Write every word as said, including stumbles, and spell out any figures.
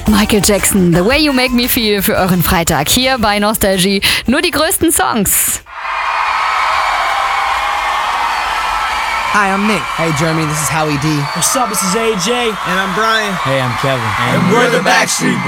Michael Jackson, The Way You Make Me Feel für euren Freitag hier bei Nostalgie. Nur die größten Songs. Hi, I'm Nick. Hey, Jeremy, this is Howie D. What's up? This is A J. And I'm Brian. Hey, I'm Kevin. And we're the Backstreet